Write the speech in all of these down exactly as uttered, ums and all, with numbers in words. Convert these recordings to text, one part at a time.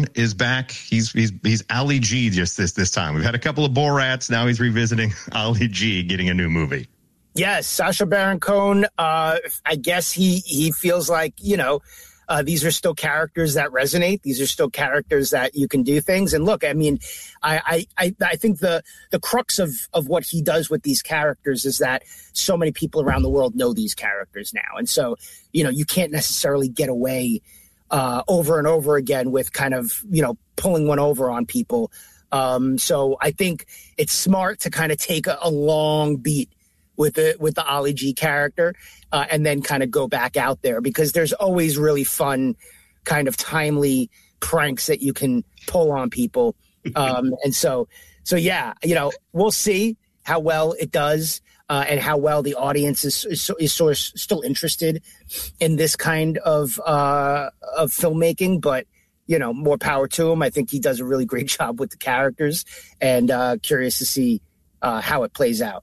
is back. He's he's he's Ali G just this this time. We've had a couple of Borats. Now he's revisiting Ali G, getting a new movie. Yes, Sacha Baron Cohen. Uh, I guess he he feels like, you know, uh, these are still characters that resonate. These are still characters that you can do things. And look, I mean, I I I think the the crux of of what he does with these characters is that so many people around the world know these characters now, and so you know you can't necessarily get away uh, over and over again with kind of you know pulling one over on people. Um, so I think it's smart to kind of take a, a long beat with the with the Ali G character, uh, and then kind of go back out there, because there's always really fun, kind of timely pranks that you can pull on people. Um, and so, so yeah, you know, we'll see how well it does, uh, and how well the audience is is, is sort of still interested in this kind of uh, of filmmaking. But you know, more power to him. I think he does a really great job with the characters, and uh, curious to see uh, how it plays out.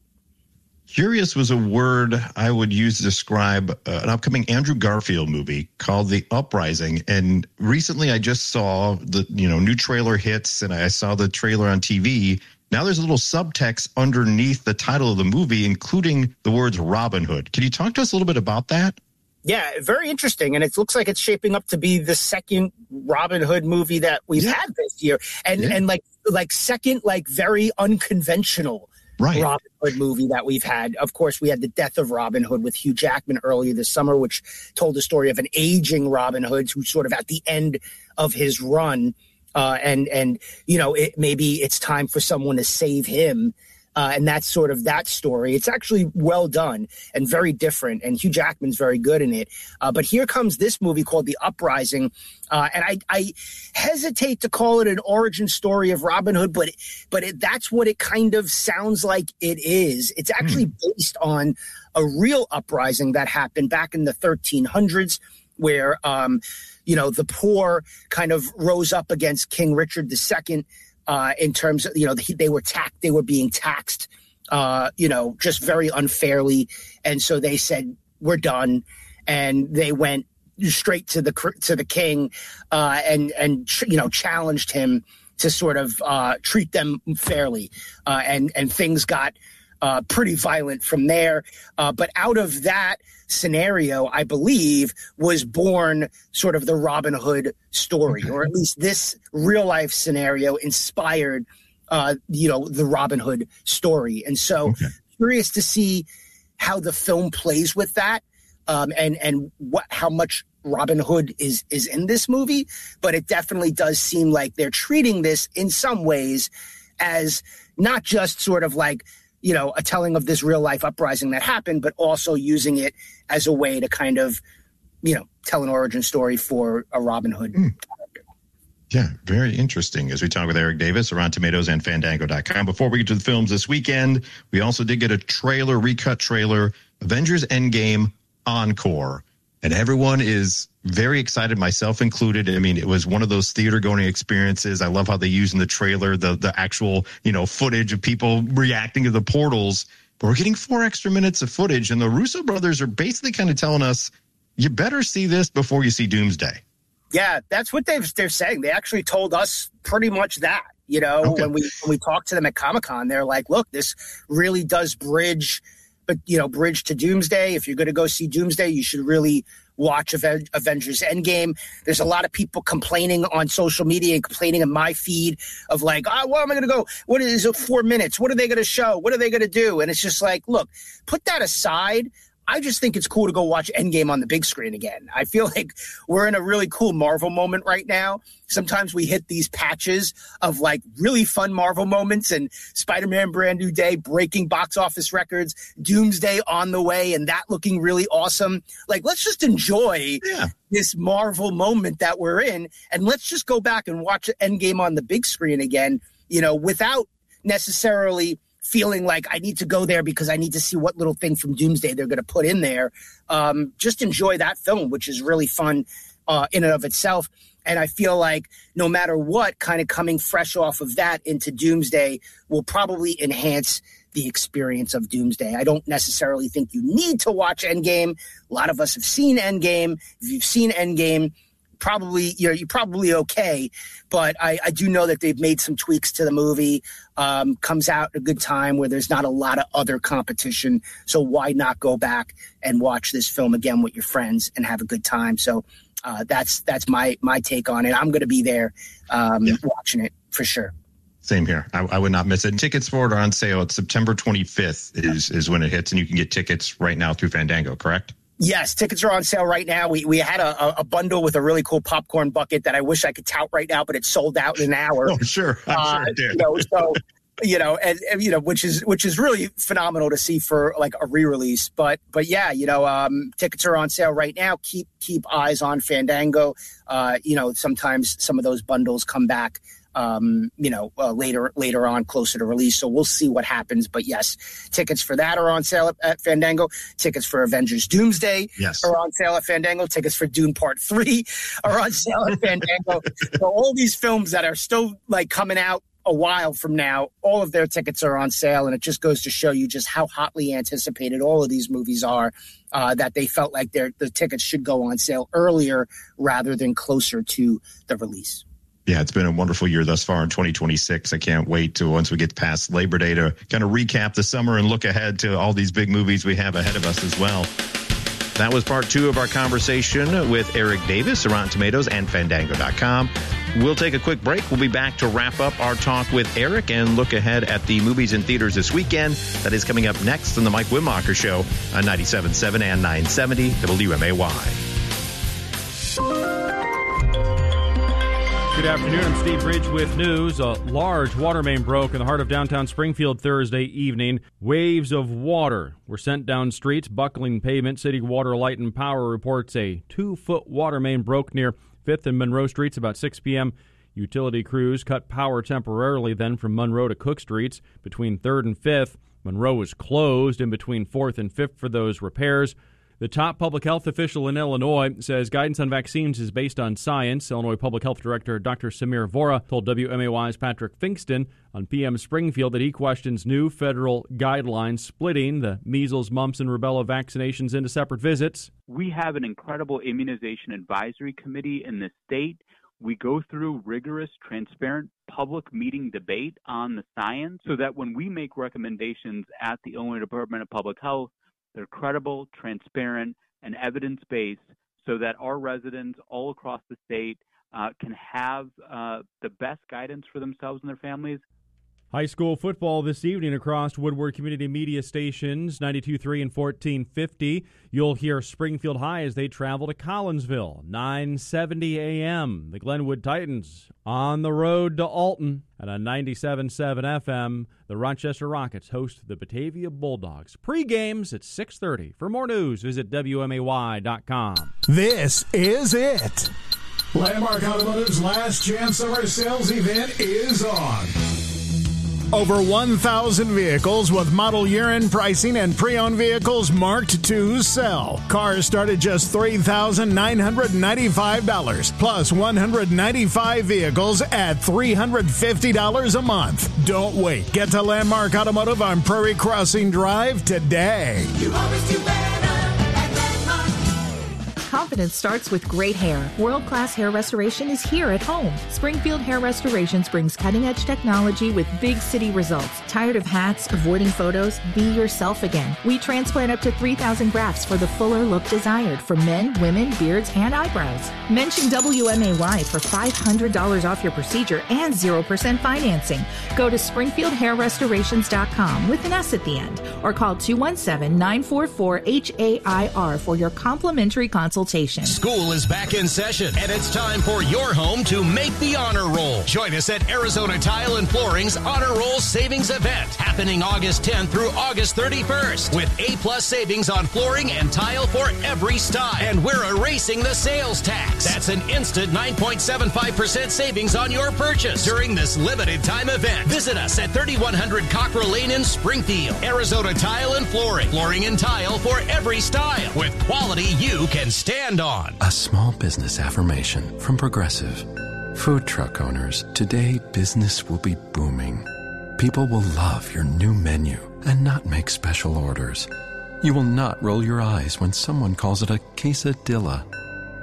Curious was a word I would use to describe uh, an upcoming Andrew Garfield movie called The Uprising. And recently I just saw the, you know, new trailer hits, and I saw the trailer on T V. Now there's a little subtext underneath the title of the movie, including the words Robin Hood. Can you talk to us a little bit about that? Yeah, very interesting. And it looks like it's shaping up to be the second Robin Hood movie that we've yeah. had this year. And, yeah. and like, like second, like very unconventional Right. Robin Hood movie that we've had. Of course, we had The Death of Robin Hood with Hugh Jackman earlier this summer, which told the story of an aging Robin Hood who's sort of at the end of his run. Uh, and, and you know, it, maybe it's time for someone to save him. Uh, and that's sort of that story. It's actually well done and very different. And Hugh Jackman's very good in it. Uh, but here comes this movie called The Uprising. Uh, and I, I hesitate to call it an origin story of Robin Hood, but, but it, that's what it kind of sounds like it is. It's actually mm. based on a real uprising that happened back in the thirteen hundreds, where, um, you know, the poor kind of rose up against King Richard the Second. Uh, in terms of, you know, they were taxed, they were being taxed, uh, you know, just very unfairly. And so they said, we're done. And they went straight to the, to the king, uh, and, and, you know, challenged him to sort of, uh, treat them fairly. Uh, and, and things got, uh, pretty violent from there. Uh, but out of that scenario, I believe, was born sort of the Robin Hood story, okay. or at least this real life scenario inspired, uh, you know, the Robin Hood story. And so okay. curious to see how the film plays with that, um, and, and what, how much Robin Hood is, is in this movie. But it definitely does seem like they're treating this in some ways as not just sort of like, you know, a telling of this real life uprising that happened, but also using it as a way to kind of, you know, tell an origin story for a Robin Hood mm. character. Yeah, very interesting. As we talk with Eric Davis, Rotten Tomatoes and Fandango dot com. Before we get to the films this weekend, we also did get a trailer, recut trailer, Avengers Endgame Encore. And everyone is very excited, myself included. I mean, it was one of those theater going experiences. I love how they use in the trailer the the actual, you know, footage of people reacting to the portals. But we're getting four extra minutes of footage, and the Russo brothers are basically kind of telling us, you better see this before you see Doomsday. Yeah, that's what they've, they're saying. They actually told us pretty much that. You know, okay. when we when we talked to them at Comic-Con, they're like, look, this really does bridge But, you know, bridge to Doomsday. If you're going to go see Doomsday, you should really watch Aven- Avengers Endgame. There's a lot of people complaining on social media and complaining in my feed of like, oh, what am I going to go? What is it? Four minutes. What are they going to show? What are they going to do? And it's just like, look, put that aside. I just think it's cool to go watch Endgame on the big screen again. I feel like we're in a really cool Marvel moment right now. Sometimes we hit these patches of like really fun Marvel moments, and Spider-Man Brand New Day breaking box office records, Doomsday on the way, and that looking really awesome. Like, let's just enjoy yeah. this Marvel moment that we're in, and let's just go back and watch Endgame on the big screen again, you know, without necessarily feeling like I need to go there because I need to see what little thing from Doomsday they're going to put in there. Um, just enjoy that film, which is really fun uh, in and of itself. And I feel like no matter what, kind of coming fresh off of that into Doomsday will probably enhance the experience of Doomsday. I don't necessarily think you need to watch Endgame. A lot of us have seen Endgame. If you've seen Endgame, probably, you know, you're probably okay. But I, I do know that they've made some tweaks to the movie. Um, comes out at a good time where there's not a lot of other competition. So why not go back and watch this film again with your friends and have a good time? So uh, that's that's my my take on it. I'm going to be there um, yeah. watching it for sure. Same here. I, I would not miss it. Tickets for it are on sale. It's September twenty-fifth is, is when it hits, and you can get tickets right now through Fandango, correct? Yes, tickets are on sale right now. We we had a, a bundle with a really cool popcorn bucket that I wish I could tout right now, but it's sold out in an hour. Oh, sure. I'm uh, sure it did. You know, so, you know, and, and, you know, which is which is really phenomenal to see for like a re-release. But but yeah, you know, um, tickets are on sale right now. Keep keep eyes on Fandango. Uh, you know, sometimes some of those bundles come back. Um, you know, uh, later later on, closer to release. So we'll see what happens. But yes, tickets for that are on sale at, at Fandango. Tickets for Avengers Doomsday yes. are on sale at Fandango. Tickets for Dune Part three are on sale at Fandango. So all these films that are still like coming out a while from now, all of their tickets are on sale. And it just goes to show you just how hotly anticipated all of these movies are, uh, that they felt like their the tickets should go on sale earlier rather than closer to the release. Yeah, it's been a wonderful year thus far in twenty twenty-six. I can't wait to once we get past Labor Day to kind of recap the summer and look ahead to all these big movies we have ahead of us as well. That was part two of our conversation with Eric Davis, Rotten Tomatoes and Fandango dot com. We'll take a quick break. We'll be back to wrap up our talk with Eric and look ahead at the movies in theaters this weekend. That is coming up next on the Mike Wimacher Show on ninety-seven point seven and nine seventy W M A Y. Good afternoon. I'm Steve Ridge with news. A large water main broke in the heart of downtown Springfield Thursday evening. Waves of water were sent down streets, buckling pavement. City Water, Light, and Power reports a two-foot water main broke near fifth and Monroe Streets about six p.m. Utility crews cut power temporarily then from Monroe to Cook Streets. Between third and fifth, Monroe was closed in between fourth and fifth for those repairs. The top public health official in Illinois says guidance on vaccines is based on science. Illinois Public Health Director Doctor Samir Vora told W M A Y's Patrick Finkston on P M Springfield that he questions new federal guidelines splitting the measles, mumps, and rubella vaccinations into separate visits. We have an incredible immunization advisory committee in the state. We go through rigorous, transparent public meeting debate on the science so that when we make recommendations at the Illinois Department of Public Health, they're credible, transparent, and evidence-based so that our residents all across the state uh, can have uh, the best guidance for themselves and their families. High school football this evening across Woodward Community Media Stations, ninety-two point three and fourteen fifty. You'll hear Springfield High as they travel to Collinsville, nine seventy a.m. The Glenwood Titans on the road to Alton. And on ninety-seven point seven F M, the Rochester Rockets host the Batavia Bulldogs. Pre-games at six thirty. For more news, visit W M A Y dot com. This is it. Landmark Automotive's last chance summer sales event is on. Over one thousand vehicles with model year-end pricing and pre-owned vehicles marked to sell. Cars start at just three thousand nine hundred ninety-five dollars, plus one hundred ninety-five vehicles at three hundred fifty dollars a month. Don't wait. Get to Landmark Automotive on Prairie Crossing Drive today. You always do better. Confidence starts with great hair. World-class hair restoration is here at home. Springfield Hair Restorations brings cutting-edge technology with big city results. Tired of hats, avoiding photos? Be yourself again. We transplant up to three thousand grafts for the fuller look desired for men, women, beards, and eyebrows. Mention W M A Y for five hundred dollars off your procedure and zero percent financing. Go to springfield hair restorations dot com with an S at the end or call two one seven, nine four four, H A I R for your complimentary consultation. School is back in session, and it's time for your home to make the honor roll. Join us at Arizona Tile and Flooring's Honor Roll Savings Event, happening August tenth through August thirty-first, with A-plus savings on flooring and tile for every style. And we're erasing the sales tax. That's an instant nine point seven five percent savings on your purchase during this limited time event. Visit us at thirty-one hundred Cockrell Lane in Springfield. Arizona Tile and Flooring. Flooring and tile for every style, with quality you can stand on. A small business affirmation from Progressive. Food truck owners, today business will be booming. People will love your new menu and not make special orders. You will not roll your eyes when someone calls it a quesadilla.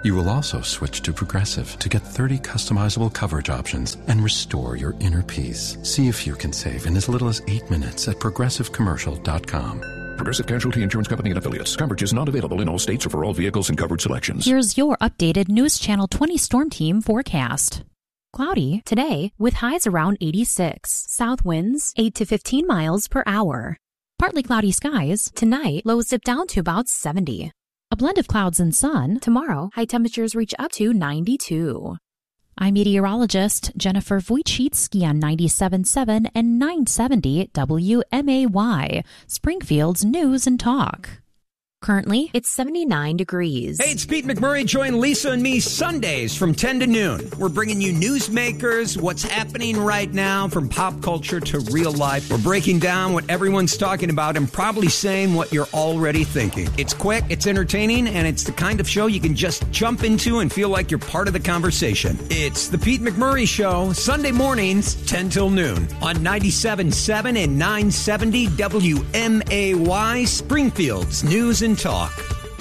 You will also switch to Progressive to get thirty customizable coverage options and restore your inner peace. See if you can save in as little as eight minutes at progressive commercial dot com. Progressive Casualty Insurance Company and Affiliates. Coverage is not available in all states or for all vehicles and covered selections. Here's your updated News Channel twenty Storm Team forecast. Cloudy today with highs around eighty-six. South winds eight to fifteen miles per hour. Partly cloudy skies tonight, lows dip down to about seventy. A blend of clouds and sun tomorrow, high temperatures reach up to ninety-two. I'm meteorologist Jennifer Wojcicki on ninety-seven point seven and nine seventy W M A Y, Springfield's News and Talk. Currently, it's seventy-nine degrees. Hey, it's Pete McMurray. Join Lisa and me Sundays from ten to noon. We're bringing you newsmakers, what's happening right now from pop culture to real life. We're breaking down what everyone's talking about and probably saying what you're already thinking. It's quick, it's entertaining, and it's the kind of show you can just jump into and feel like you're part of the conversation. It's the Pete McMurray Show, Sunday mornings, ten till noon on ninety-seven point seven and nine seventy W M A Y, Springfield's News and Talk.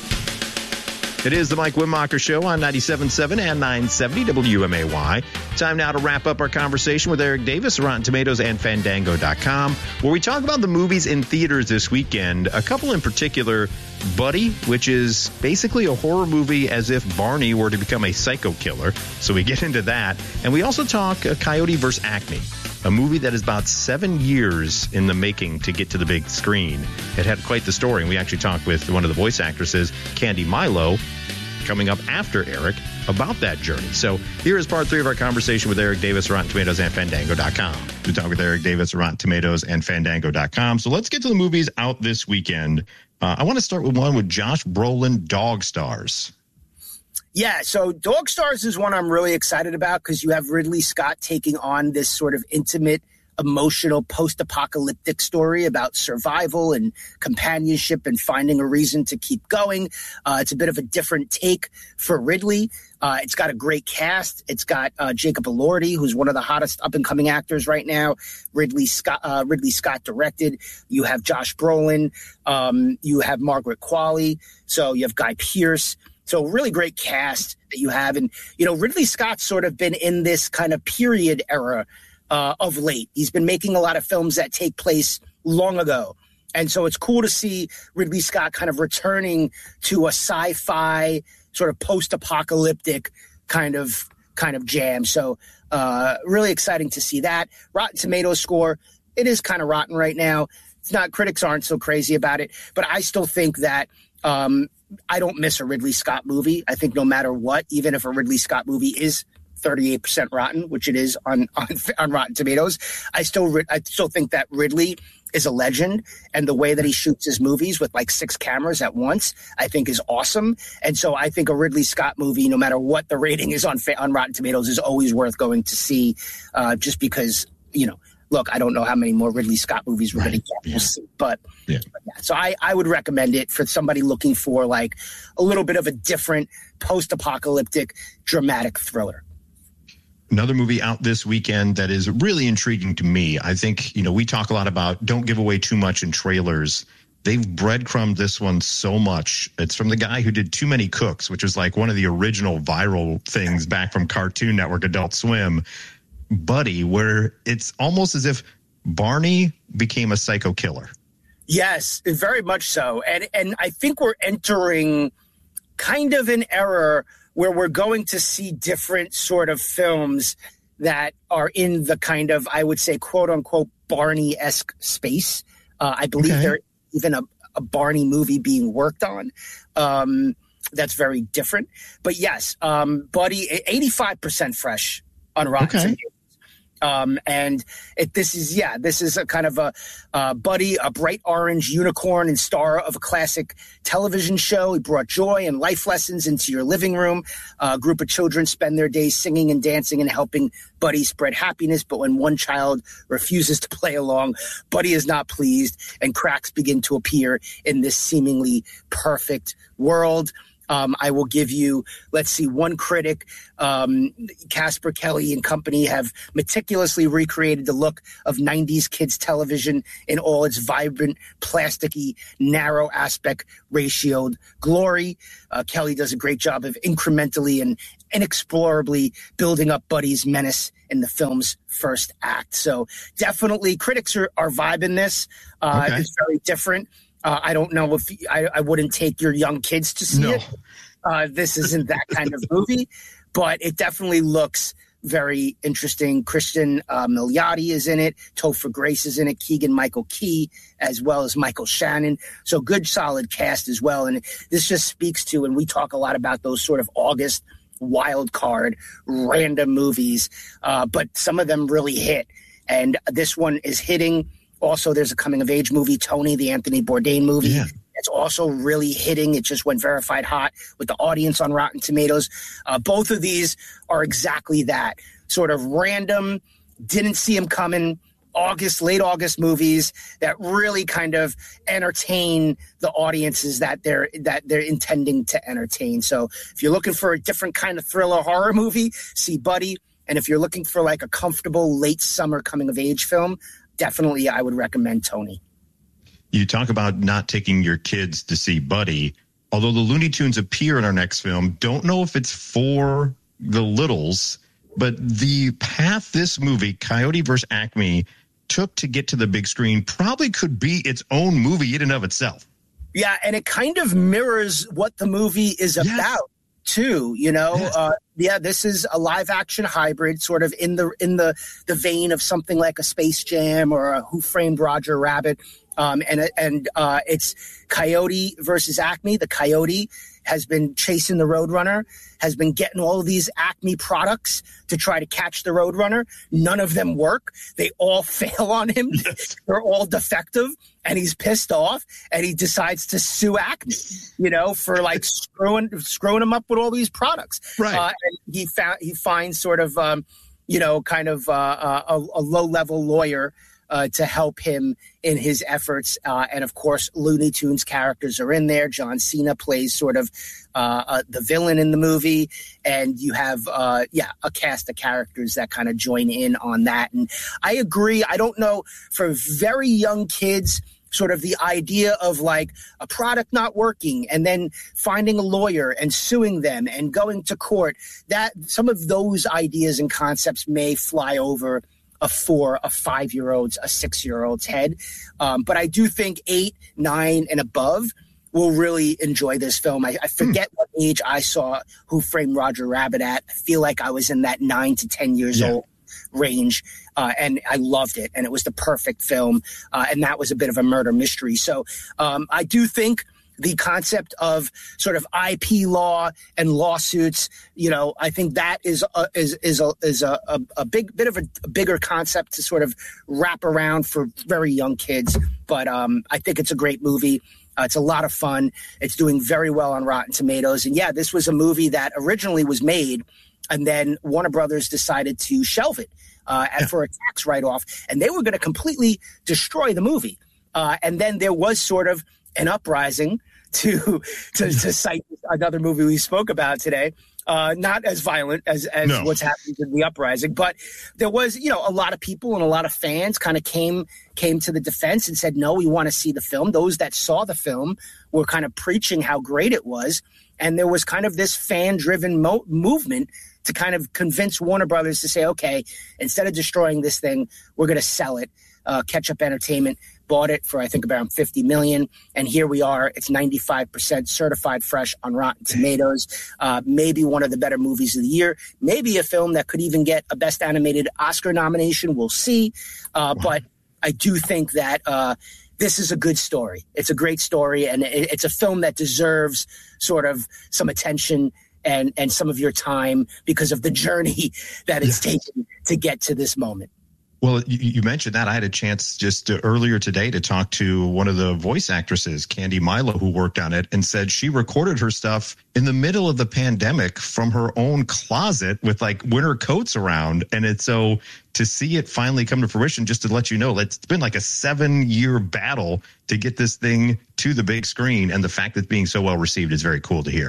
It is the Mike Wimmacher Show on ninety-seven point seven and nine seventy W M A Y. Time now to wrap up our conversation with Eric Davis, Rotten Tomatoes and Fandango dot com, where we talk about the movies in theaters this weekend. A couple in particular, Buddy, which is basically a horror movie as if Barney were to become a psycho killer. So we get into that. And we also talk uh, Coyote versus Acme, a movie that is about seven years in the making to get to the big screen. It had quite the story, and we actually talked with one of the voice actresses, Candy Milo, coming up after Eric, about that journey. So here is part three of our conversation with Eric Davis, Rotten Tomatoes and Fandango dot com. We talk with Eric Davis, Rotten Tomatoes and Fandango dot com. So let's get to the movies out this weekend. Uh, I want to start with one with Josh Brolin, Dog Stars. Yeah, so Dog Stars is one I'm really excited about because you have Ridley Scott taking on this sort of intimate, emotional, post-apocalyptic story about survival and companionship and finding a reason to keep going. Uh, it's a bit of a different take for Ridley. Uh, it's got a great cast. It's got uh, Jacob Elordi, who's one of the hottest up-and-coming actors right now. Ridley Scott, uh, Ridley Scott directed. You have Josh Brolin. Um, you have Margaret Qualley. So you have Guy Pearce. So really great cast that you have. And, you know, Ridley Scott's sort of been in this kind of period era uh, of late. He's been making a lot of films that take place long ago. And so it's cool to see Ridley Scott kind of returning to a sci-fi sort of post-apocalyptic kind of kind of jam. So uh, really exciting to see that. Rotten Tomatoes score, it is kind of rotten right now. It's not, critics aren't so crazy about it, but I still think that um, I don't miss a Ridley Scott movie. I think no matter what, even if a Ridley Scott movie is thirty-eight percent rotten, which it is on, on, on Rotten Tomatoes, I still, I still think that Ridley is a legend, and the way that he shoots his movies with like six cameras at once, I think is awesome. And so I think a Ridley Scott movie, no matter what the rating is on on Rotten Tomatoes, is always worth going to see, uh, just because, you know, look, I don't know how many more Ridley Scott movies we're right. going to get, we'll see, but, yeah. but yeah. So I, I would recommend it for somebody looking for like a little bit of a different post-apocalyptic dramatic thriller. Another movie out this weekend that is really intriguing to me. I think, you know, we talk a lot about don't give away too much in trailers. They've breadcrumbed this one so much. It's from the guy who did Too Many Cooks, which was like one of the original viral things back from Cartoon Network, Adult Swim. Buddy, where it's almost as if Barney became a psycho killer. Yes, very much so. And and I think we're entering kind of an era where we're going to see different sort of films that are in the kind of, I would say, quote unquote, Barney-esque space. Uh, I believe okay. there's even a, a Barney movie being worked on. Um, that's very different. But yes, um, Buddy, eighty-five percent fresh on Rotten okay. Tomatoes. Um, and it, this is, yeah, this is a kind of a, uh, Buddy, a bright orange unicorn and star of a classic television show. He brought joy and life lessons into your living room. Uh, a group of children spend their days singing and dancing and helping Buddy spread happiness. But when one child refuses to play along, Buddy is not pleased and cracks begin to appear in this seemingly perfect world. Um, I will give you, let's see, one critic, um, Casper Kelly and company have meticulously recreated the look of nineties kids television in all its vibrant, plasticky, narrow aspect ratioed glory. Uh, Kelly does a great job of incrementally and inexplorably building up Buddy's menace in the film's first act. So definitely critics are, are vibing this. Uh, okay. It's very different. Uh, I don't know if I, I wouldn't take your young kids to see no. it. Uh, this isn't that kind of movie, but it definitely looks very interesting. Christian uh, Milioti is in it. Topher Grace is in it. Keegan-Michael Key, as well as Michael Shannon. So good, solid cast as well. And this just speaks to, and we talk a lot about those sort of August wild card, random movies, uh, but some of them really hit. And this one is hitting. Also, there's a coming-of-age movie, Tony, the Anthony Bourdain movie. Yeah. It's also really hitting. It just went verified hot with the audience on Rotten Tomatoes. Uh, both of these are exactly that. Sort of random, didn't see them coming, August, late August movies that really kind of entertain the audiences that they're that they're intending to entertain. So if you're looking for a different kind of thriller horror movie, see Buddy. And if you're looking for like a comfortable late summer coming-of-age film, definitely I would recommend Tony. You talk about not taking your kids to see Buddy. Although the Looney Tunes appear in our next film, don't know if it's for the littles, but the path this movie, Coyote versus Acme, took to get to the big screen probably could be its own movie in and of itself. Yeah, and it kind of mirrors what the movie is yes. about. Too, you know, yes. uh, yeah, this is a live action hybrid, sort of in the in the the vein of something like a Space Jam or a Who Framed Roger Rabbit, um, and and uh, it's Coyote versus Acme. The Coyote has been chasing the Roadrunner, has been getting all of these Acme products to try to catch the Roadrunner. None of them work. They all fail on him. Yes. They're all defective, and he's pissed off, and he decides to sue Acme, you know, for like screwing screwing him up with all these products. Right. Uh, and he found he finds sort of, um, you know, kind of uh, a, a low level lawyer Uh, to help him in his efforts. Uh, and, of course, Looney Tunes characters are in there. John Cena plays sort of uh, uh, the villain in the movie. And you have, uh, yeah, a cast of characters that kind of join in on that. And I agree. I don't know, for very young kids, sort of the idea of like a product not working and then finding a lawyer and suing them and going to court, that some of those ideas and concepts may fly over a four, a five-year-old's, a six-year-old's head. Um, but I do think eight, nine, and above will really enjoy this film. I, I forget mm. what age I saw Who Framed Roger Rabbit at. I feel like I was in that nine to ten years yeah. old range, uh, and I loved it. And it was the perfect film, uh, and that was a bit of a murder mystery. So um, I do think the concept of sort of I P law and lawsuits, you know, I think that is a, is is a is a, a, a big bit of a, a bigger concept to sort of wrap around for very young kids. But um, I think it's a great movie. Uh, it's a lot of fun. It's doing very well on Rotten Tomatoes. And yeah, this was a movie that originally was made, and then Warner Brothers decided to shelve it uh, yeah. for a tax write-off, and they were going to completely destroy the movie. Uh, and then there was sort of an uprising to to, to cite another movie we spoke about today. Uh, not as violent as, as no. what's happening in the uprising, but there was, you know, a lot of people and a lot of fans kind of came came to the defense and said, no, we want to see the film. Those that saw the film were kind of preaching how great it was. And there was kind of this fan-driven mo- movement to kind of convince Warner Brothers to say, okay, instead of destroying this thing, we're going to sell it. Uh, Ketchup Entertainment bought it for, I think, about fifty million dollars. And here we are. It's ninety-five percent certified fresh on Rotten Tomatoes. Uh, maybe one of the better movies of the year. Maybe a film that could even get a Best Animated Oscar nomination. We'll see. Uh, wow. But I do think that uh, this is a good story. It's a great story. And it, it's a film that deserves sort of some attention and, and some of your time because of the journey that it's yes. taken to get to this moment. Well, you, you mentioned that. I had a chance just to, earlier today to talk to one of the voice actresses, Candy Milo, who worked on it, and said she recorded her stuff in the middle of the pandemic from her own closet with like winter coats around. And it's so to see it finally come to fruition, just to let you know, it's been like a seven year battle to get this thing to the big screen. And the fact that it's being so well received is very cool to hear.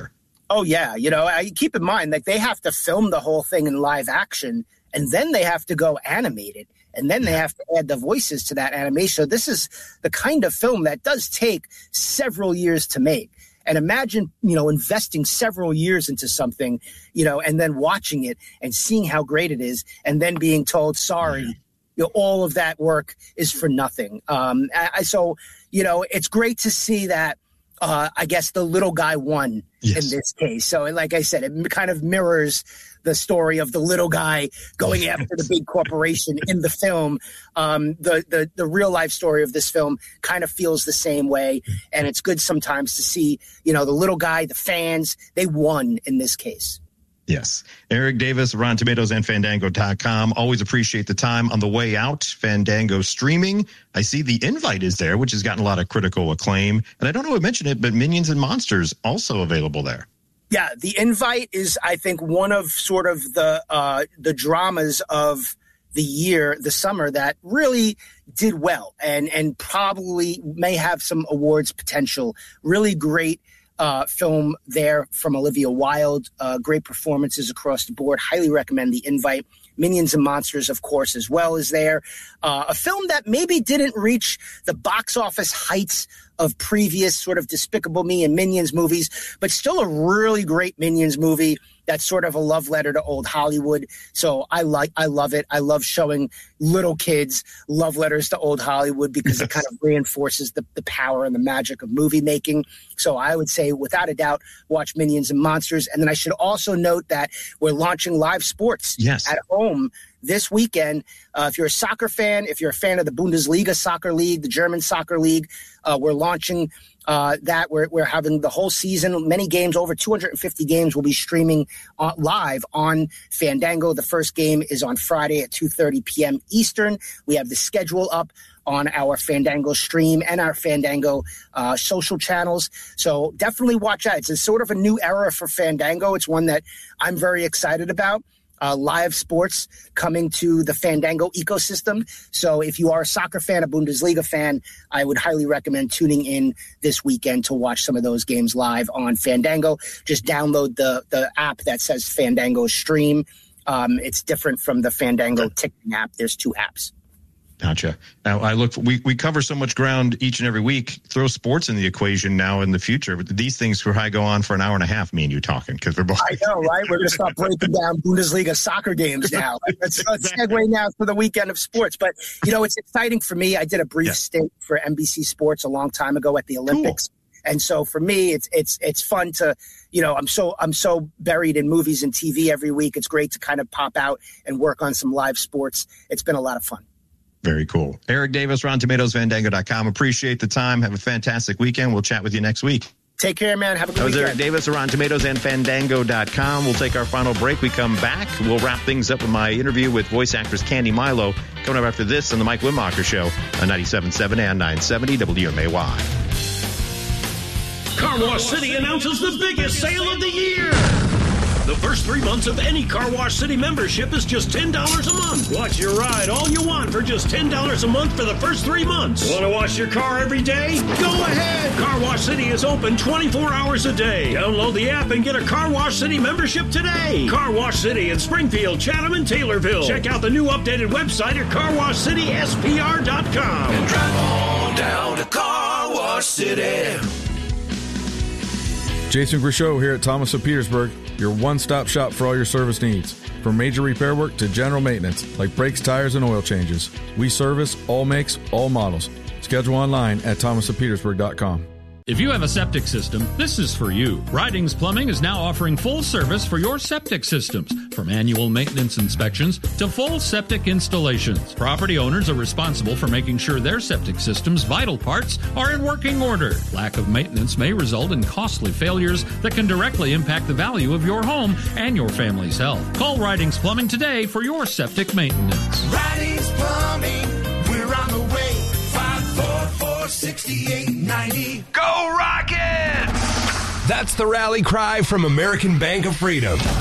Oh, yeah. You know, I keep in mind, like, they have to film the whole thing in live action, and then they have to go animate it, and then they have to add the voices to that animation. So this is the kind of film that does take several years to make. And imagine, you know, investing several years into something, you know, and then watching it and seeing how great it is, and then being told, sorry, you know, all of that work is for nothing. Um, I, so, you know, it's great to see that. Uh, I guess the little guy won yes. in this case. So, like I said, it kind of mirrors the story of the little guy going after the big corporation in the film. Um, the, the the real life story of this film kind of feels the same way, and it's good sometimes to see, you know, the little guy, the fans, they won in this case. Yes. Eric Davis, Rotten Tomatoes and Fandango dot com. Always appreciate the time. On the way out, Fandango streaming. I see The Invite is there, which has gotten a lot of critical acclaim. And I don't know who mentioned it, but Minions and Monsters also available there. Yeah, The Invite is, I think, one of sort of the uh, the dramas of the year, the summer, that really did well and, and probably may have some awards potential. Really great Uh, film there from Olivia Wilde. Uh, great performances across the board. Highly recommend The Invite. Minions and Monsters, of course, as well as there. Uh, a film that maybe didn't reach the box office heights of previous sort of Despicable Me and Minions movies, but still a really great Minions movie that's sort of a love letter to old Hollywood. So I like, I love it. I love showing little kids love letters to old Hollywood because yes. it kind of reinforces the, the power and the magic of movie making. So I would say, without a doubt, watch Minions and Monsters. And then I should also note that we're launching live sports yes. at home this weekend. Uh, if you're a soccer fan, if you're a fan of the Bundesliga soccer league, the German soccer league, uh, we're launching uh, that. We're, we're having the whole season, many games, over two hundred fifty games will be streaming uh, live on Fandango. The first game is on Friday at two thirty p.m. Eastern. We have the schedule up on our Fandango stream and our Fandango uh, social channels. So definitely watch out. It's a sort of a new era for Fandango. It's one that I'm very excited about. Uh, live sports coming to the Fandango ecosystem. So if you are a soccer fan, a Bundesliga fan, I would highly recommend tuning in this weekend to watch some of those games live on Fandango. Just download the, the app that says Fandango Stream. Um, it's different from the Fandango ticketing app. There's two apps. Gotcha. Now I look, we, we cover so much ground each and every week. Throw sports in the equation now in the future. But these things could go on for an hour and a half, me and you talking, because we're both. I know, right? We're going to start breaking down Bundesliga soccer games now. Let's, let's segue now for the weekend of sports. But, you know, it's exciting for me. I did a brief yeah. stint for N B C Sports a long time ago at the Olympics. Cool. And so for me, it's it's it's fun to, you know, I'm so I'm so buried in movies and T V every week. It's great to kind of pop out and work on some live sports. It's been a lot of fun. Very cool. Eric Davis, Rotten Tomatoes, Fandango dot com. Appreciate the time. Have a fantastic weekend. We'll chat with you next week. Take care, man. Have a good that was weekend. Eric Davis, Rotten Tomatoes and Fandango dot com. We'll take our final break. We come back. We'll wrap things up with my interview with voice actress Candy Milo. Coming up after this on the Mike Wimacher Show on ninety-seven point seven and nine seventy W M A Y. Car Wash City announces the biggest sale of the year. The first three months of any Car Wash City membership is just ten dollars a month. Watch your ride all you want for just ten dollars a month for the first three months. Want to wash your car every day? Go ahead. Car Wash City is open twenty-four hours a day. Download the app and get a Car Wash City membership today. Car Wash City in Springfield, Chatham, and Taylorville. Check out the new updated website at car wash city s p r dot com. And drive on down to Car Wash City. Jason Grishow here at Thomas of Petersburg, your one-stop shop for all your service needs. From major repair work to general maintenance, like brakes, tires, and oil changes. We service all makes, all models. Schedule online at thomas of petersburg dot com. If you have a septic system, this is for you. Ridings Plumbing is now offering full service for your septic systems, from annual maintenance inspections to full septic installations. Property owners are responsible for making sure their septic system's vital parts are in working order. Lack of maintenance may result in costly failures that can directly impact the value of your home and your family's health. Call Ridings Plumbing today for your septic maintenance. Ridings Plumbing, we're on the way. five four four, six eight nine zero. Go Rockets! That's the rally cry from American Bank of Freedom.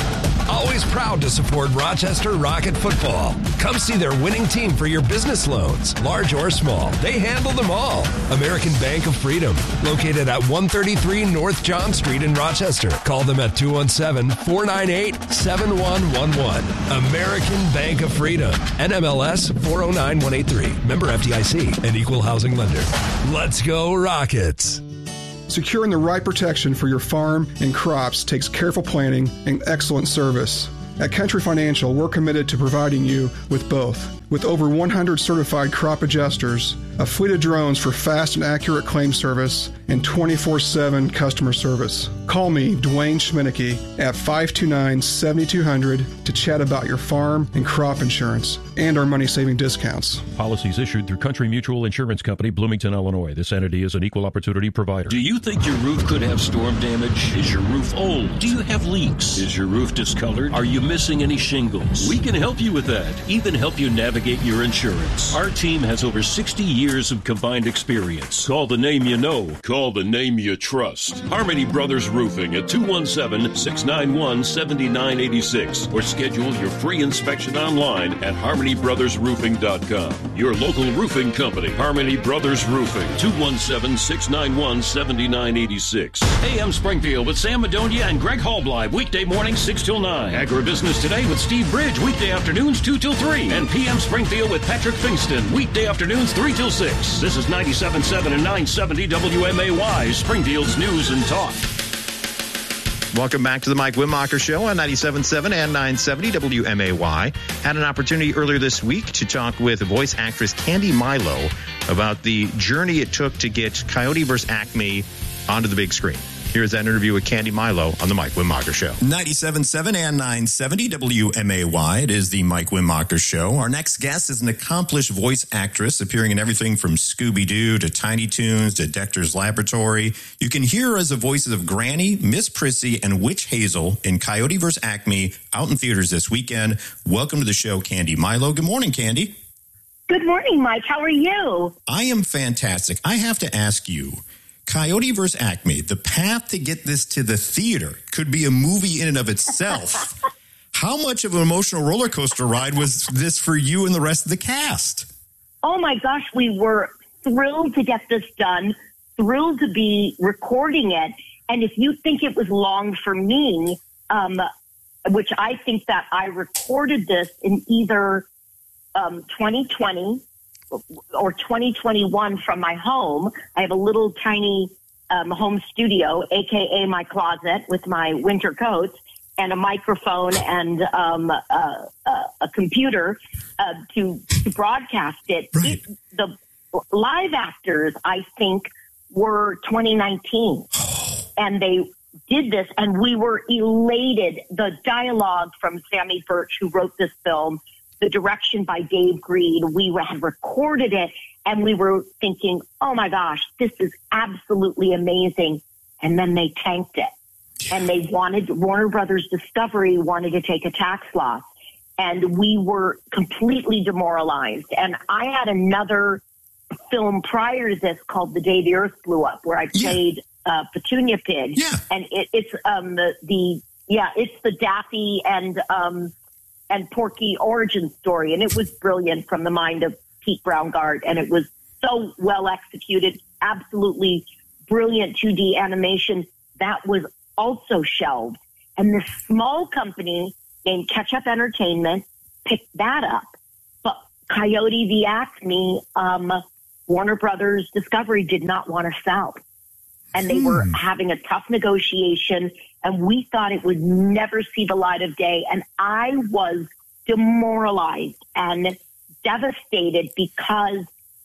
always proud to support Rochester Rocket football. Come see their winning team for your business loans, large or small. They handle them all. American Bank of Freedom, located at one thirty-three North John Street in Rochester. Call them at two one seven, four nine eight, seven one one one. American Bank of Freedom, N M L S four oh nine one eight three. Member F D I C and equal housing lender. Let's go Rockets. Securing the right protection for your farm and crops takes careful planning and excellent service. At Country Financial, we're committed to providing you with both. With over one hundred certified crop adjusters, a fleet of drones for fast and accurate claim service, and twenty-four seven customer service. Call me, Dwayne Schminicki, at five two nine, seven two zero zero to chat about your farm and crop insurance and our money-saving discounts. Policies issued through Country Mutual Insurance Company, Bloomington, Illinois. This entity is an equal opportunity provider. Do you think your roof could have storm damage? Is your roof old? Do you have leaks? Is your roof discolored? Are you missing any shingles? We can help you with that. Even help you navigate your insurance. Our team has over sixty years of combined experience. Call the name you know. Call the name you trust. Harmony Brothers Roofing at two one seven, six nine one, seven nine eight six or schedule your free inspection online at harmony brothers roofing dot com. Your local roofing company, Harmony Brothers Roofing, two one seven, six nine one, seven nine eight six. A M Springfield with Sam Madonia and Greg Hallbleib, weekday mornings six till nine. Agribusiness Today with Steve Bridge, weekday afternoons two till three. And P M Springfield with Patrick Fingston, weekday afternoons three till six. This is ninety-seven point seven and nine seventy W M A Y, Springfield's News and Talk. Welcome back to the Mike Wimmacher Show on ninety-seven point seven and nine seventy W M A Y. Had an opportunity earlier this week to talk with voice actress Candy Milo about the journey it took to get Coyote versus Acme onto the big screen. Here's that interview with Candy Milo on the Mike Wimmacher Show. ninety-seven point seven and nine seventy W M A Y. It is the Mike Wimmacher Show. Our next guest is an accomplished voice actress appearing in everything from Scooby-Doo to Tiny Toons to Dexter's Laboratory. You can hear her as the voices of Granny, Miss Prissy, and Witch Hazel in Coyote versus Acme out in theaters this weekend. Welcome to the show, Candy Milo. Good morning, Candy. Good morning, Mike. How are you? I am fantastic. I have to ask you, Coyote versus Acme, the path to get this to the theater could be a movie in and of itself. How much of an emotional roller coaster ride was this for you and the rest of the cast? Oh, my gosh. We were thrilled to get this done, thrilled to be recording it. And if you think it was long for me, um, which I think that I recorded this in either um, twenty twenty or twenty twenty-one from my home. I have a little tiny um, home studio, a k a my closet, with my winter coats and a microphone and um, uh, uh, a computer uh, to, to broadcast it. Right. it. The live actors, I think, were twenty nineteen. And they did this, and we were elated. The dialogue from Sammy Birch, who wrote this film, the direction by Dave Green, we had recorded it, and we were thinking, oh, my gosh, this is absolutely amazing. And then they tanked it. Yeah. And they wanted, Warner Brothers Discovery wanted to take a tax loss. And we were completely demoralized. And I had another film prior to this called The Day the Earth Blew Up, where I played yeah. uh, Petunia Pig. Yeah. And it, it's um, the, the, yeah, it's the Daffy and, um, and Porky origin story. And it was brilliant from the mind of Pete Braungart. And it was so well executed, absolutely brilliant two D animation. That was also shelved. And this small company named Ketchup Entertainment picked that up. But Coyote v. Acme, um, Warner Brothers Discovery did not want to sell. And they hmm. were having a tough negotiation, and we thought it would never see the light of day. And I was demoralized and devastated because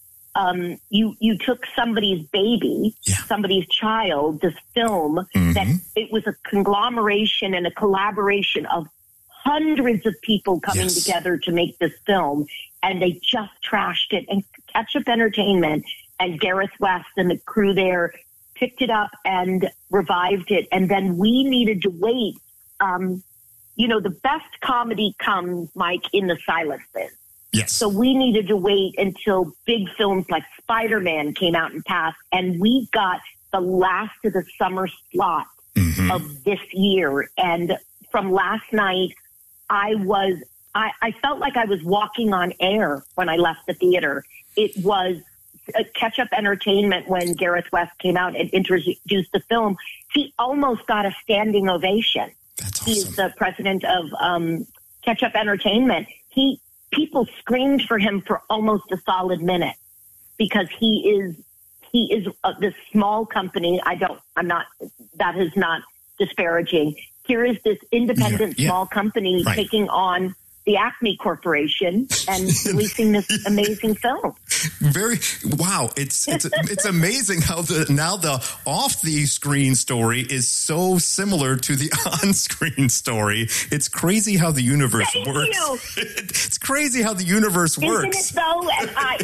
um, you you took somebody's baby, yeah. somebody's child, this film, mm-hmm. that it was a conglomeration and a collaboration of hundreds of people coming yes. together to make this film, and they just trashed it. And Ketchup Entertainment and Gareth West and the crew there picked it up and revived it. And then we needed to wait. Um, you know, the best comedy comes, Mike, in the silences. Yes. So we needed to wait until big films like Spider-Man came out and passed. And we got the last of the summer slot mm-hmm. of this year. And from last night, I was, I, I felt like I was walking on air when I left the theater. It was a catch-up entertainment when Gareth West came out and introduced the film. He almost got a standing ovation. That's awesome. He's the president of um, Catch-Up Entertainment. He people screamed for him for almost a solid minute because he is he is uh, this small company. I don't. I'm not. That is not disparaging. Here is this independent yeah, yeah. small company right. taking on the Acme Corporation and releasing this amazing film. Very wow! It's it's it's amazing how the now the off the screen story is so similar to the on screen story. It's crazy how the universe Thank works. You. It's crazy how the universe Isn't works. Isn't it though? And I,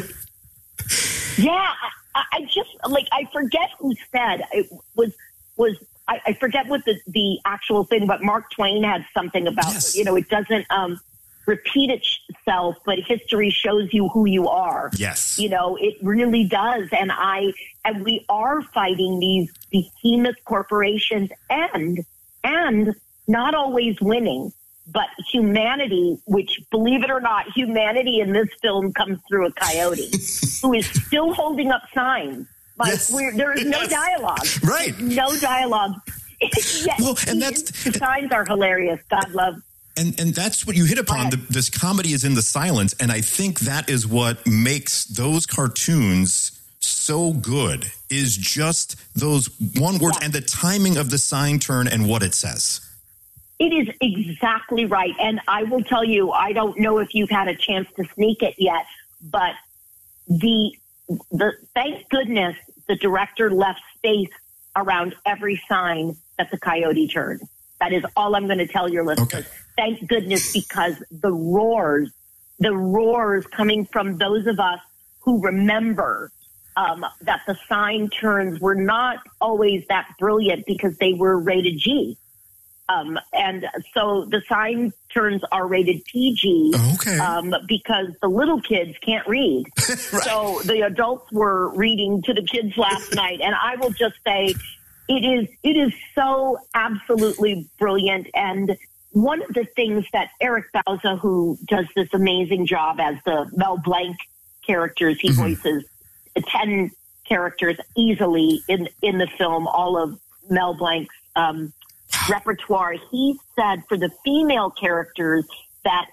yeah, I, I just like I forget who said it was was. I, I forget what the, the actual thing, but Mark Twain had something about, yes. you know, it doesn't um, repeat itself, but history shows you who you are. Yes. You know, it really does. And I, and we are fighting these behemoth corporations and, and not always winning, but humanity, which believe it or not, humanity in this film comes through a coyote who is still holding up signs. Like yes. we're, there is no yes. dialogue. Right. No dialogue. yes. Well, and that's the signs are hilarious. God love. And and that's what you hit upon. The, this comedy is in the silence, and I think that is what makes those cartoons so good. Is just those one word yeah. and the timing of the sign turn and what it says. It is exactly right, and I will tell you, I don't know if you've had a chance to sneak it yet, but the. The thank goodness the director left space around every sign that the coyote turned. That is all I'm going to tell your listeners. Okay. Thank goodness, because the roars, the roars coming from those of us who remember um, that the sign turns were not always that brilliant because they were rated G. Um, and so the sign turns are rated P G okay. um, because the little kids can't read. right. So the adults were reading to the kids last night. And I will just say it is it is so absolutely brilliant. And one of the things that Eric Bauza, who does this amazing job as the Mel Blanc characters, he mm-hmm. voices ten characters easily in, in the film, all of Mel Blanc's um repertoire. He said for the female characters that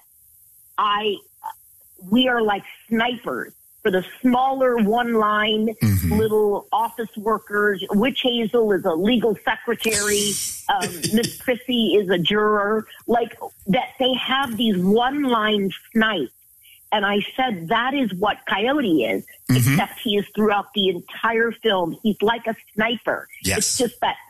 I we are like snipers for the smaller one line mm-hmm. little office workers. Witch Hazel is a legal secretary. Um, Miss Prissy is a juror. Like that, they have these one line snipes. And I said that is what Coyote is, mm-hmm. except he is throughout the entire film. He's like a sniper. Yes. It's just that.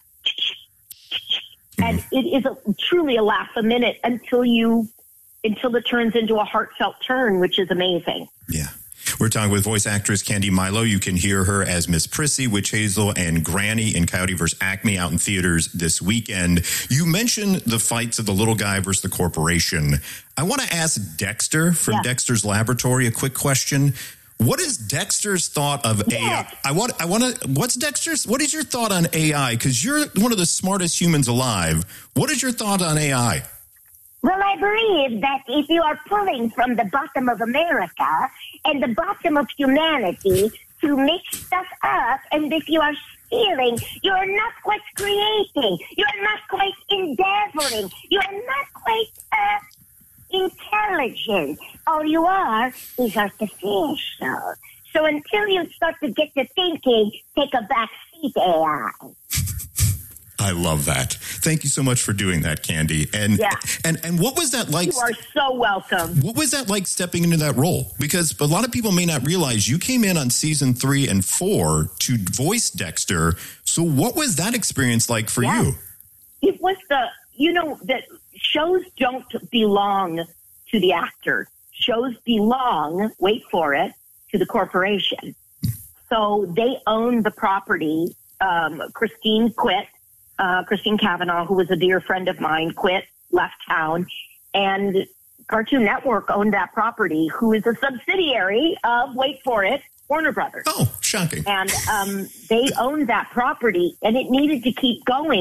And it is a, truly a laugh a minute until you, until it turns into a heartfelt turn, which is amazing. Yeah. We're talking with voice actress Candy Milo. You can hear her as Miss Prissy, Witch Hazel, and Granny in Coyote versus Acme out in theaters this weekend. You mentioned the fights of the little guy versus the corporation. I want to ask Dexter from yeah. Dexter's Laboratory a quick question. What is Dexter's thought of A I? Yes. I want. I want to. What's Dexter's? What is your thought on A I? Because you're one of the smartest humans alive. What is your thought on A I? Well, I believe that if you are pulling from the bottom of America and the bottom of humanity to mix stuff up, and if you are stealing, you are not quite creating. You are not quite endeavoring. You are not quite uh, intelligent. All you are is artificial. So until you start to get to thinking, take a back seat, A I. I love that. Thank you so much for doing that, Candy. And yeah. and and what was that like? You are so welcome. What was that like stepping into that role? Because a lot of people may not realize you came in on season three and four to voice Dexter. So what was that experience like for yeah. you? It was the, you know, that shows don't belong to the actor. Shows belong, wait for it, to the corporation. So they own the property. Um, Christine quit. Uh, Christine Cavanaugh, who was a dear friend of mine, quit, left town, and Cartoon Network owned that property, who is a subsidiary of, wait for it, Warner Brothers. Oh, shocking. And um, they owned that property, and it needed to keep going.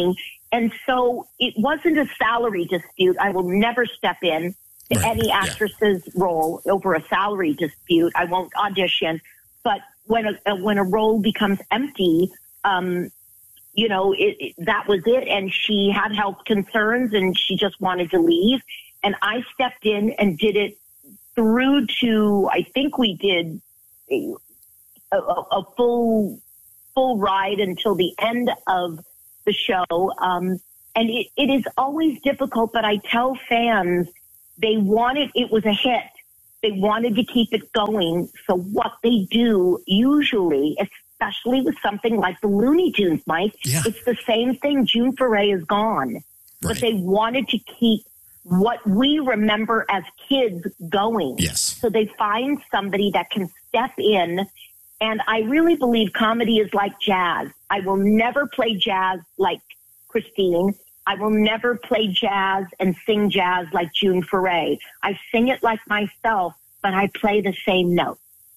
and so it wasn't a salary dispute. I will never step in to right. any actress's yeah. role over a salary dispute. I won't audition. But when a, when a role becomes empty, um, you know, it, it, that was it. And she had health concerns and she just wanted to leave. And I stepped in and did it through to, I think we did a, a, a full, full ride until the end of the show. Um, and it, it is always difficult, but I tell fans they wanted, it was a hit. They wanted to keep it going. So what they do usually, especially with something like the Looney Tunes, Mike, yeah. it's the same thing. June Foray is gone. Right. But they wanted to keep what we remember as kids going. Yes. So they find somebody that can step in. And I really believe comedy is like jazz. I will never play jazz like Christine. I will never play jazz and sing jazz like June Foray. I sing it like myself, but I play the same note.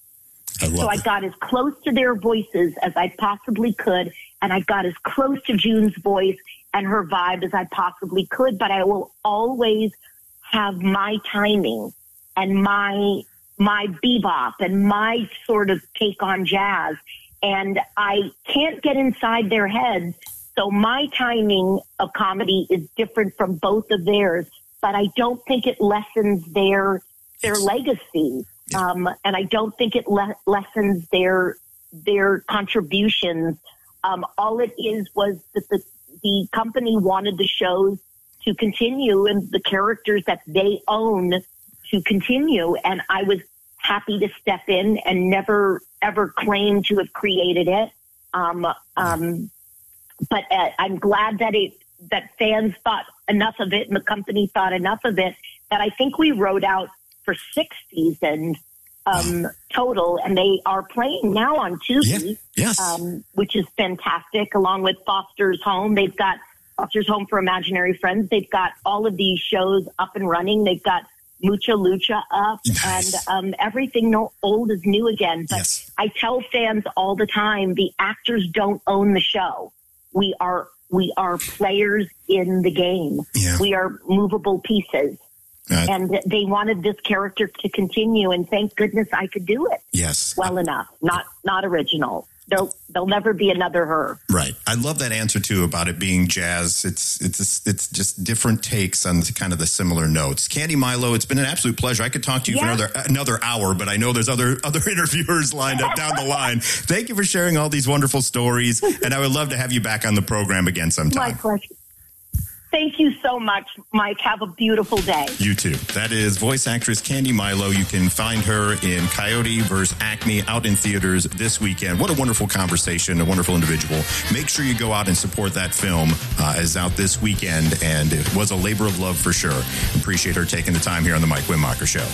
I love so I it. got as close to their voices as I possibly could, and I got as close to June's voice and her vibe as I possibly could, but I will always have my timing and my my bebop and my sort of take on jazz, and I can't get inside their heads. So my timing of comedy is different from both of theirs, but I don't think it lessens their their legacy, um, and I don't think it le- lessens their their contributions. Um, all it is was that the the company wanted the shows to continue and the characters that they own to continue, and I was happy to step in and never ever claim to have created it. Um, um, But uh, I'm glad that it that fans thought enough of it and the company thought enough of it that I think we wrote out for six seasons um, total, and they are playing now on Tubi, yeah. yes. um, which is fantastic, along with Foster's Home. They've got Foster's Home for Imaginary Friends. They've got all of these shows up and running. They've got Mucha Lucha up, nice. and um, everything no, old is new again. But yes. I tell fans all the time, the actors don't own the show. We are we are players in the game. Yeah. We are movable pieces. Uh, and they wanted this character to continue, and thank goodness I could do it. Yes. Well enough. Not not original. There'll there'll never be another her. Right. I love that answer too about it being jazz. It's it's it's just different takes on the, kind of the similar notes. Candy Milo, it's been an absolute pleasure. I could talk to you yeah. for another another hour, but I know there's other other interviewers lined up down the line. Thank you for sharing all these wonderful stories, and I would love to have you back on the program again sometime. My pleasure. Thank you so much, Mike. Have a beautiful day. You too. That is voice actress Candy Milo. You can find her in Coyote versus Acme out in theaters this weekend. What a wonderful conversation, a wonderful individual. Make sure you go out and support that film uh, as out this weekend, and it was a labor of love for sure. Appreciate her taking the time here on the Mike Winmacher Show.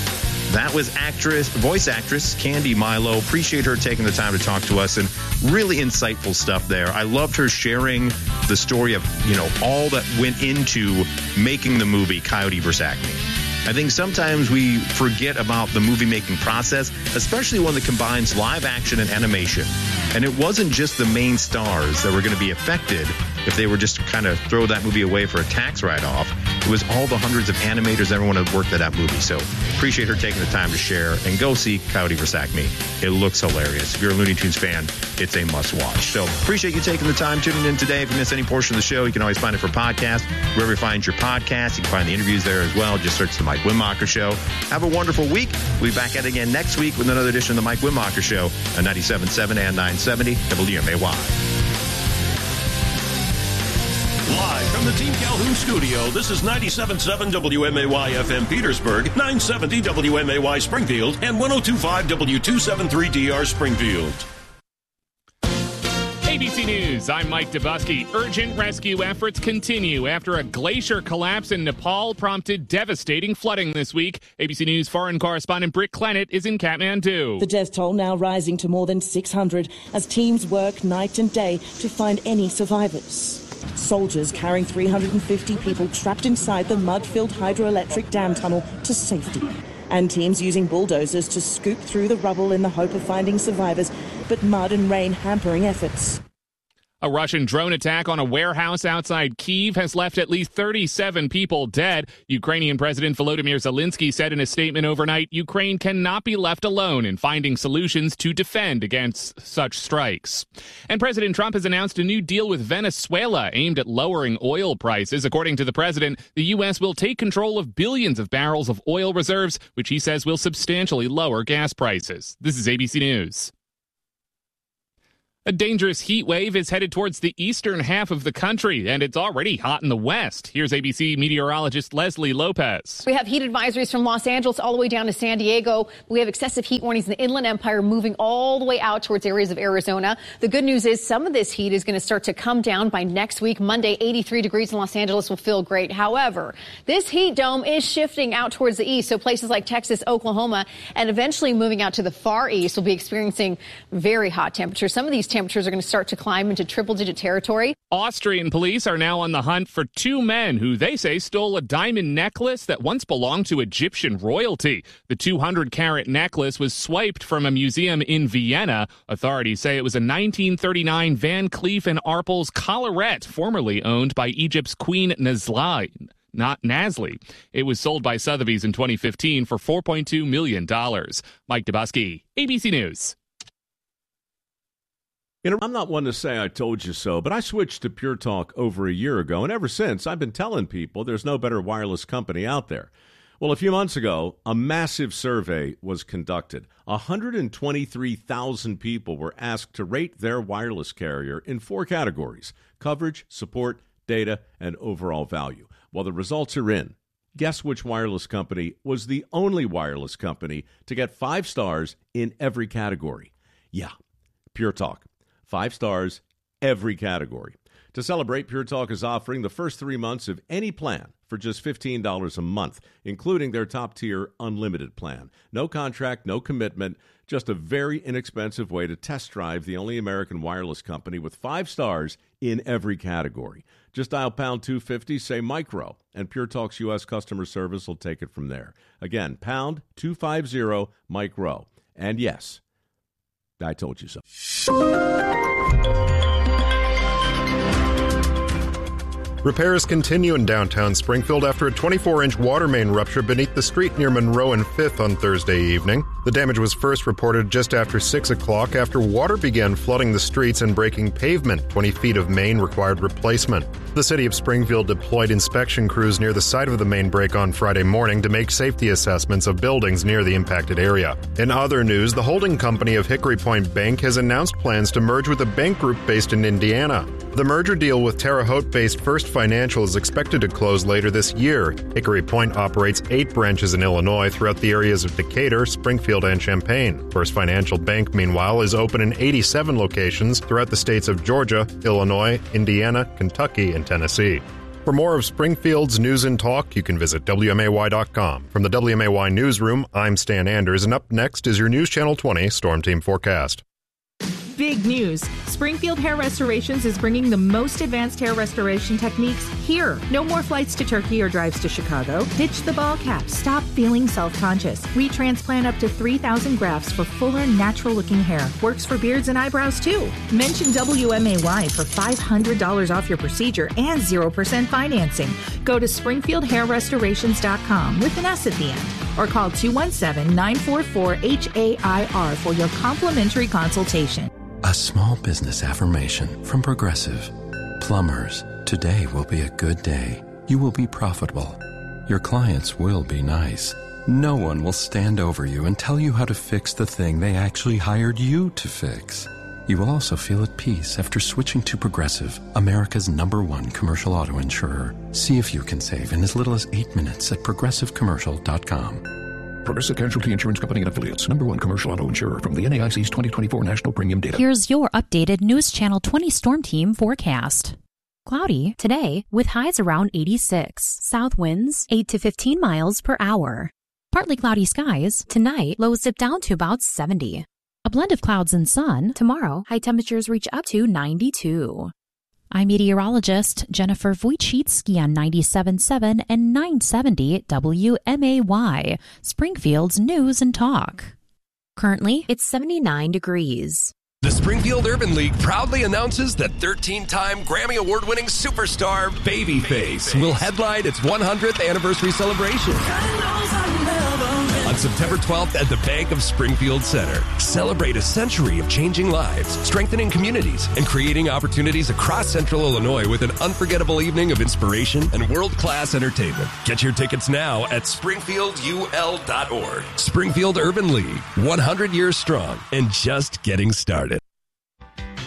That was actress, voice actress Candy Milo. Appreciate her taking the time to talk to us, and really insightful stuff there. I loved her sharing the story of, you know, all that went into making the movie Coyote versus Acme. I think sometimes we forget about the movie making process, especially one that combines live action and animation. And it wasn't just the main stars that were going to be affected if they were just to kind of throw that movie away for a tax write-off. It was all the hundreds of animators, everyone that worked at that movie. So appreciate her taking the time to share, and go see Coyote versus Acme. It looks hilarious. If you're a Looney Tunes fan, it's a must-watch. So appreciate you taking the time tuning in today. If you miss any portion of the show, you can always find it for podcast. Wherever you find your podcast, you can find the interviews there as well. Just search The Mike Winmacher Show. Have a wonderful week. We'll be back at it again next week with another edition of The Mike Winmacher Show on ninety-seven point seven and nine seventy W M A Y. Live from the Team Calhoun studio, this is ninety-seven point seven W M A Y F M Petersburg, nine seventy W M A Y Springfield, and one oh two point five W two seventy-three D R Springfield. A B C News, I'm Mike Dubusky. Urgent rescue efforts continue after a glacier collapse in Nepal prompted devastating flooding this week. A B C News foreign correspondent Britt Clennett is in Kathmandu. The death toll now rising to more than six hundred as teams work night and day to find any survivors. Soldiers carrying three hundred fifty people trapped inside the mud-filled hydroelectric dam tunnel to safety. And teams using bulldozers to scoop through the rubble in the hope of finding survivors, but mud and rain hampering efforts. A Russian drone attack on a warehouse outside Kyiv has left at least thirty-seven people dead. Ukrainian President Volodymyr Zelensky said in a statement overnight, Ukraine cannot be left alone in finding solutions to defend against such strikes. And President Trump has announced a new deal with Venezuela aimed at lowering oil prices. According to the president, the U S will take control of billions of barrels of oil reserves, which he says will substantially lower gas prices. This is A B C News. A dangerous heat wave is headed towards the eastern half of the country, and it's already hot in the west. Here's A B C meteorologist Leslie Lopez. We have heat advisories from Los Angeles all the way down to San Diego. We have excessive heat warnings in the Inland Empire moving all the way out towards areas of Arizona. The good news is some of this heat is going to start to come down by next week. Monday, eighty-three degrees in Los Angeles will feel great. However, this heat dome is shifting out towards the east, so places like Texas, Oklahoma, and eventually moving out to the far east will be experiencing very hot temperatures. Some of these temperatures Temperatures are going to start to climb into triple-digit territory. Austrian police are now on the hunt for two men who they say stole a diamond necklace that once belonged to Egyptian royalty. The two hundred carat necklace was swiped from a museum in Vienna. Authorities say it was a nineteen thirty-nine Van Cleef and Arpels collarette, formerly owned by Egypt's Queen Nazli. Not Nasli. It was sold by Sotheby's in twenty fifteen for four point two million dollars. Mike Dubusky, A B C News. You know, I'm not one to say I told you so, but I switched to Pure Talk over a year ago, and ever since, I've been telling people there's no better wireless company out there. Well, a few months ago, a massive survey was conducted. one hundred twenty-three thousand people were asked to rate their wireless carrier in four categories: coverage, support, data, and overall value. Well, the results are in. Guess which wireless company was the only wireless company to get five stars in every category? Yeah, Pure Talk. Five stars, every category. To celebrate, Pure Talk is offering the first three months of any plan for just fifteen dollars a month, including their top-tier unlimited plan. No contract, no commitment, just a very inexpensive way to test drive the only American wireless company with five stars in every category. Just dial pound two fifty, say micro, and Pure Talk's U S customer service will take it from there. Again, pound two fifty, micro. And yes, I told you so. Repairs continue in downtown Springfield after a twenty-four inch water main rupture beneath the street near Monroe and fifth on Thursday evening. The damage was first reported just after six o'clock after water began flooding the streets and breaking pavement. twenty feet of main required replacement. The city of Springfield deployed inspection crews near the site of the main break on Friday morning to make safety assessments of buildings near the impacted area. In other news, the holding company of Hickory Point Bank has announced plans to merge with a bank group based in Indiana. The merger deal with Terre Haute-based First Financial is expected to close later this year. Hickory Point operates eight branches in Illinois throughout the areas of Decatur, Springfield, and Champaign. First Financial Bank, meanwhile, is open in eighty-seven locations throughout the states of Georgia, Illinois, Indiana, Kentucky, and Tennessee. For more of Springfield's news and talk, you can visit W M A Y dot com. From the W M A Y Newsroom, I'm Stan Anders, and up next is your News Channel twenty Storm Team forecast. Big news. Springfield Hair Restorations is bringing the most advanced hair restoration techniques here. No more flights to Turkey or drives to Chicago. Ditch the ball cap. Stop feeling self-conscious. We transplant up to three thousand grafts for fuller, natural-looking hair. Works for beards and eyebrows, too. Mention W M A Y for five hundred dollars off your procedure and zero percent financing. Go to springfield hair restorations dot com with an S at the end. Or call two one seven, nine four four, H A I R for your complimentary consultation. A small business affirmation from Progressive. Plumbers, today will be a good day. You will be profitable. Your clients will be nice. No one will stand over you and tell you how to fix the thing they actually hired you to fix. You will also feel at peace after switching to Progressive, America's number one commercial auto insurer. See if you can save in as little as eight minutes at progressive commercial dot com. Progressive Casualty Insurance Company and Affiliates. Number one commercial auto insurer from the N A I C's twenty twenty-four National Premium Data. Here's your updated News Channel twenty Storm Team forecast. Cloudy today with highs around eighty-six. South winds eight to fifteen miles per hour. Partly cloudy skies. Tonight, lows dip down to about seventy. A blend of clouds and sun. Tomorrow, high temperatures reach up to ninety-two. I'm meteorologist Jennifer Wojcicki on ninety-seven point seven and nine seventy W M A Y, Springfield's News and Talk. Currently, it's seventy-nine degrees. The Springfield Urban League proudly announces that thirteen-time Grammy Award-winning superstar Babyface will headline its one hundredth anniversary celebration on September twelfth at the Bank of Springfield Center. Celebrate a century of changing lives, strengthening communities, and creating opportunities across Central Illinois with an unforgettable evening of inspiration and world-class entertainment. Get your tickets now at springfield u l dot org. Springfield Urban League, one hundred years strong and just getting started.